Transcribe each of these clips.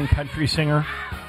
young country singer.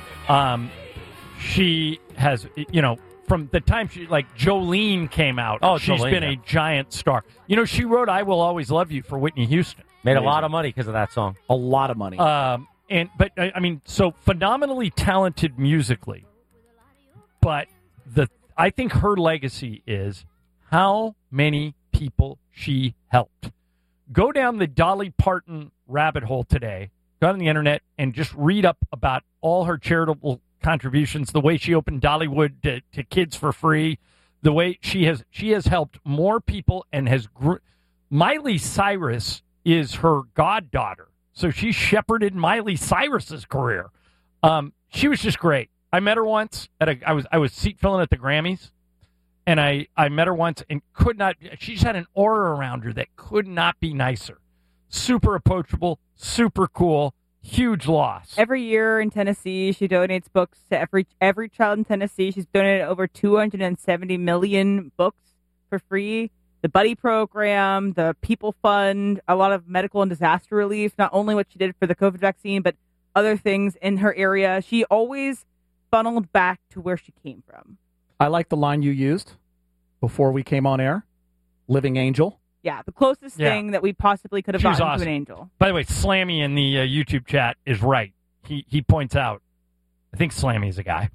She has, from the time Jolene came out, she's been a giant star. She wrote "I Will Always Love You" for Whitney Houston. Made a lot of money because of that song. A lot of money. So phenomenally talented musically. But I think her legacy is how many people she helped. Go down the Dolly Parton rabbit hole today. Go on the internet and just read up about all her charitable contributions, the way she opened Dollywood to kids for free, the way she has helped more people and has Miley Cyrus is her goddaughter. So she shepherded Miley Cyrus's career. She was just great. I met her once I was seat filling at the Grammys, and I met her once and she just had an aura around her that could not be nicer. Super approachable, super cool, huge loss. Every year in Tennessee, she donates books to every child in Tennessee. She's donated over 270 million books for free. The Buddy Program, the People Fund, a lot of medical and disaster relief, not only what she did for the COVID vaccine, but other things in her area. She always funneled back to where she came from. I like the line you used before we came on air. Living angel. Yeah, the closest thing that we possibly could have gotten to an angel. By the way, Slammy in the YouTube chat is right. He points out, I think Slammy is a guy.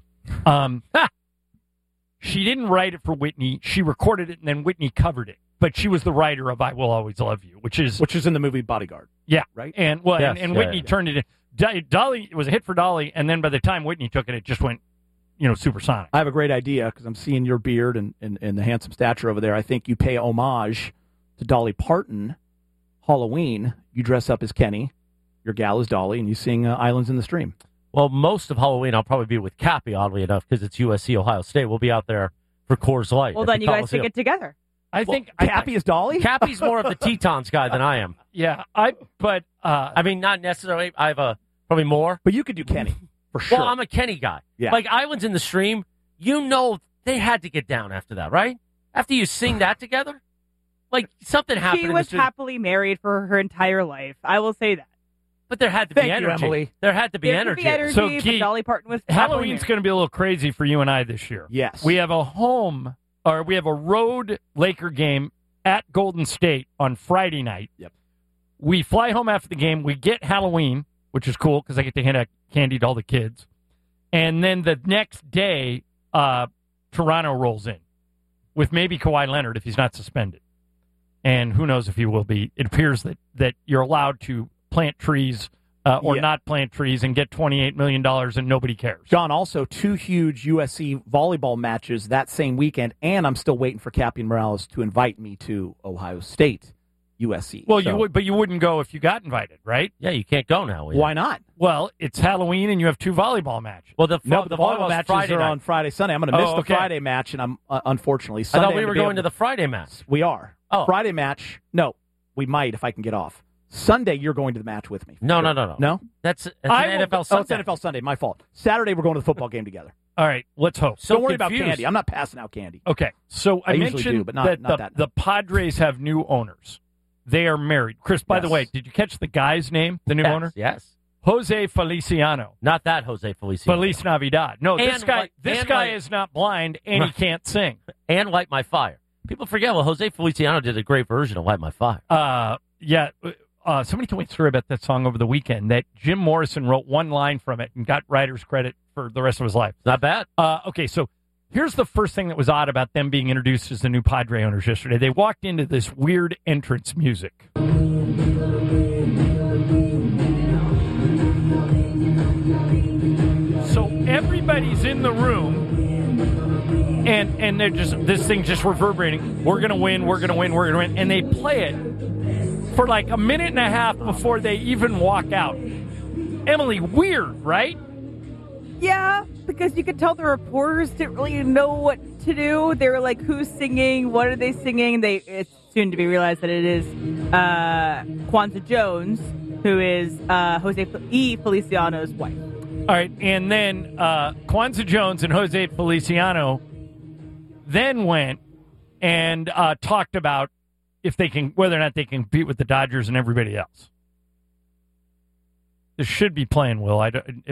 She didn't write it for Whitney. She recorded it, and then Whitney covered it. But she was the writer of "I Will Always Love You," which is in the movie Bodyguard. Yeah, right. And Whitney turned it in. Dolly, it was a hit for Dolly, and then by the time Whitney took it, it just went, supersonic. I have a great idea because I'm seeing your beard and the handsome stature over there. I think you pay homage to Dolly Parton. Halloween, you dress up as Kenny, your gal is Dolly, and you sing "Islands in the Stream." Well, most of Halloween I'll probably be with Cappy, oddly enough, because it's USC Ohio State. We'll be out there for Coors Light. Well, then you guys sing it together. I think Cappy is Dolly? Cappy's more of the Tetons guy than I am. Yeah, not necessarily. I have probably more. But you could do Kenny, for sure. Well, I'm a Kenny guy. Yeah. Like Islands in the Stream, they had to get down after that, right? After you sing that together? Like, something happened. She was happily married for her entire life. I will say that. But there had to be Thank energy. you, Emily. There had to be energy. So, but Dolly Parton was Halloween's going to be a little crazy for you and I this year. Yes. We have a road Laker game at Golden State on Friday night. Yep. We fly home after the game. We get Halloween, which is cool because I get to hand out candy to all the kids. And then the next day, Toronto rolls in with maybe Kawhi Leonard if he's not suspended. And who knows if he will be. It appears that you're allowed to plant trees or not plant trees and get $28 million and nobody cares. John, also 2 huge USC volleyball matches that same weekend, and I'm still waiting for Cappy Morales to invite me to Ohio State, USC. Well, you wouldn't go if you got invited, right? Yeah, you can't go now. Why not? Well, it's Halloween and you have 2 volleyball matches. Well, the volleyball matches Friday are night. on Friday, Sunday. I'm going to miss the Friday match, and I'm unfortunately Sunday. I thought we were going to the Friday match. We are. Oh. Friday match. No, we might if I can get off. Sunday, you're going to the match with me. No. No? That's an NFL Sunday. Oh, it's NFL Sunday. My fault. Saturday, we're going to the football game together. All right, let's hope. So don't worry about candy. I'm not passing out candy. Okay, so I usually mentioned do, but not the Padres have new owners. They are married. Chris, by the way, did you catch the guy's name, the new owner? Yes. Jose Feliciano. Not that Jose Feliciano. Feliz Navidad. No, this guy Light- is not blind and he can't sing. And Light My Fire. People forget, Jose Feliciano did a great version of Light My Fire. Somebody told me a story about that song over the weekend that Jim Morrison wrote one line from it and got writer's credit for the rest of his life. Not bad. Okay, so here's the first thing that was odd about them being introduced as the new Padre owners yesterday. They walked into this weird entrance music. So everybody's in the room, and they're this thing's just reverberating. We're gonna win. We're gonna win. We're gonna win. And they play it for like a minute and a half before they even walk out. Emily, weird, right? Yeah, because you could tell the reporters didn't really know what to do. They were like, "Who's singing? What are they singing?" It's soon to be realized that it is Kwanzaa Jones, who is Jose Feliciano's wife. All right, and then Kwanzaa Jones and Jose Feliciano then went and talked about whether or not they can compete with the Dodgers and everybody else. This should be playing, Will.